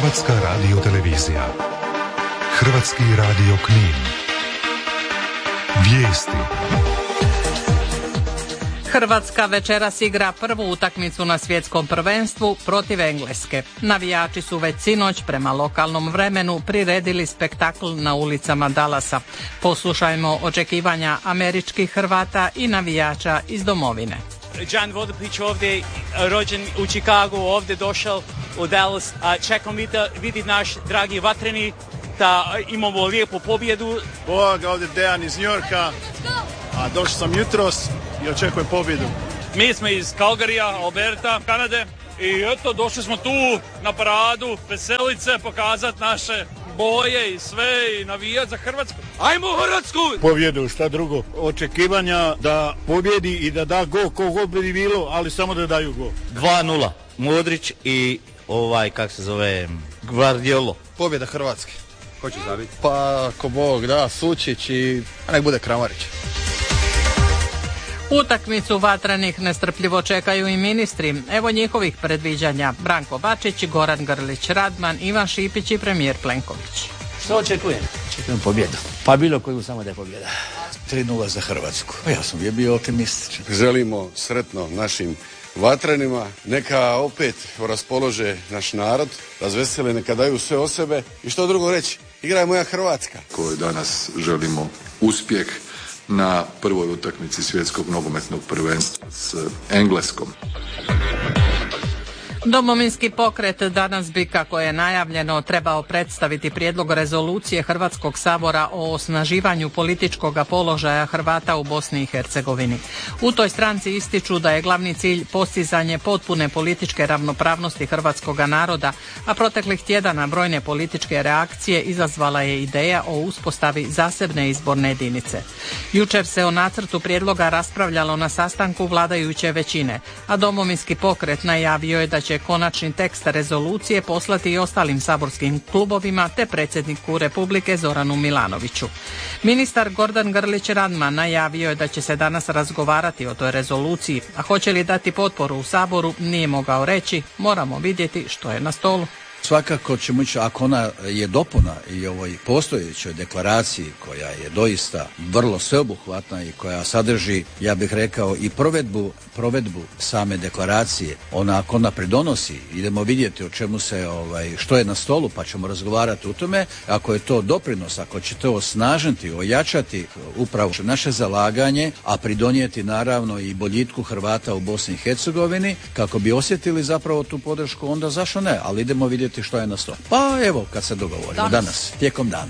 Hrvatska radiotelevizija. Hrvatski radio Knin. Vijesti. Hrvatska večeras igra prvu utakmicu na svjetskom prvenstvu protiv Engleske. Navijači su već sinoć prema lokalnom vremenu priredili spektakl na ulicama Dallasa. Poslušajmo očekivanja američkih Hrvata i navijača iz domovine. Đan Vodopić ovdje rođen u Chicagu, ovdje došao u Dallas. Čekam vidjeti naš dragi Vatreni da imamo lijepu pobjedu. Bog, ovdje Dejan iz New Yorka, a došao sam jutros i očekujem pobjedu. Mi smo iz Calgaryja, Alberta, Kanade i eto došli smo tu na paradu, veselit se, pokazati naše boje i sve i navijati za Hrvatsku. Ajmo Hrvatsku! Pobjedu, šta drugo. Očekivanja da pobjedi i da da gol, ko god bi bilo, ali samo da daju gol. 2-0, Modrić i Guardiolo. Pobjeda Hrvatske. Ko će zabiti? Pa, ko Bog da, Sučić i nek bude Kramarić. Utakmicu vatrenih nestrpljivo čekaju i ministri. Evo njihovih predviđanja. Branko Bačić, Goran Grlić Radman, Ivan Šipić i premijer Plenković. Što očekujem? Očekujem pobjedu. Pa bilo koju, samo da je pobjeda. 3-0 za Hrvatsku. Ja sam bio optimističan. Želimo sretno našim vatrenima, neka opet raspolože naš narod, razvesele, neka daju sve o sebe i što drugo reći, igra je moja Hrvatska. Koji danas želimo uspjeh na prvoj utakmici svjetskog nogometnog prvenstva s Engleskom. Domovinski pokret danas bi, kako je najavljeno, trebao predstaviti prijedlog rezolucije Hrvatskog sabora o osnaživanju političkog položaja Hrvata u Bosni i Hercegovini. U toj stranci ističu da je glavni cilj postizanje potpune političke ravnopravnosti hrvatskog naroda, a proteklih tjedana brojne političke reakcije izazvala je ideja o uspostavi zasebne izborne jedinice. Jučer se o nacrtu prijedloga raspravljalo na sastanku vladajuće većine, a Domovinski pokret najavio je da će konačni tekst rezolucije poslati i ostalim saborskim klubovima te predsjedniku Republike Zoranu Milanoviću. Ministar Gordan Grlić Radman najavio je da će se danas razgovarati o toj rezoluciji, a hoće li dati potporu u Saboru nije mogao reći, moramo vidjeti što je na stolu. Svakako ćemo ići, ako ona je dopuna i ovoj postojećoj deklaraciji koja je doista vrlo sveobuhvatna i koja sadrži, ja bih rekao, i provedbu same deklaracije, ako ona pridonosi, idemo vidjeti o čemu se, što je na stolu, pa ćemo razgovarati o tome. Ako je to doprinos, ako će to osnažiti, ojačati upravo naše zalaganje, a pridonijeti naravno i boljitku Hrvata u Bosni i Hercegovini, kako bi osjetili zapravo tu podršku, onda zašto ne, ali idemo vidjeti što je na stolu. Pa evo, kad se dogovorimo danas, tijekom dana.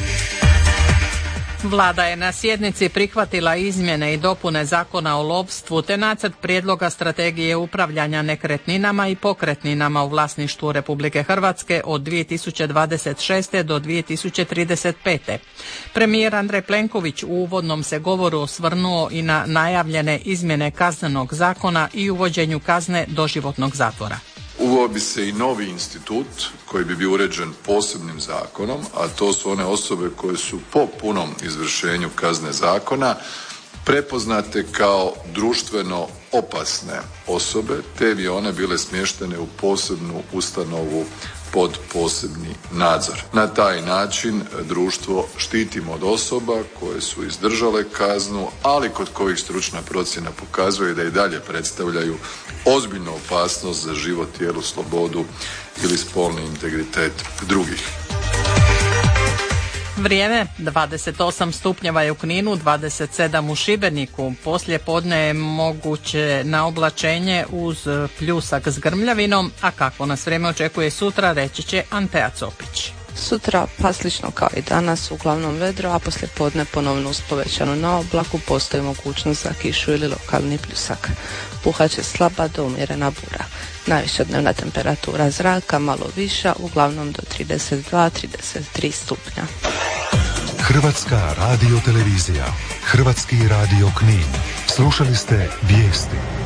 Vlada je na sjednici prihvatila izmjene i dopune Zakona o lovstvu te nacrt prijedloga strategije upravljanja nekretninama i pokretninama u vlasništvu Republike Hrvatske od 2026. do 2035. Premijer Andrej Plenković u uvodnom se govoru osvrnuo i na najavljene izmjene Kaznenog zakona i uvođenju kazne doživotnog zatvora. Uveo bi se i novi institut koji bi bio uređen posebnim zakonom, a to su one osobe koje su po punom izvršenju kazne zakona prepoznate kao društveno opasne osobe, te bi one bile smještene u posebnu ustanovu pod posebni nadzor. Na taj način društvo štitimo od osoba koje su izdržale kaznu, ali kod kojih stručna procjena pokazuje da i dalje predstavljaju ozbiljnu opasnost za život, tijelu, slobodu ili spolni integritet drugih. Vrijeme 28 stupnjeva je u Kninu, 27 u Šibeniku. Poslije podne je moguće na oblačenje uz pljusak s grmljavinom, a kako nas vrijeme očekuje sutra, reći će Antea Copić. Sutra pa slično kao i danas, uglavnom vedro, a poslije podne ponovno uz povećanu na oblaku postoji mogućnost za kišu ili lokalni pljusak. Puhaće slaba do umjerena bura. Najviša dnevna temperatura zraka malo viša, uglavnom do 32-33 stupnja. Hrvatska radiotelevizija, Hrvatski radio Knin. Slušali ste vijesti.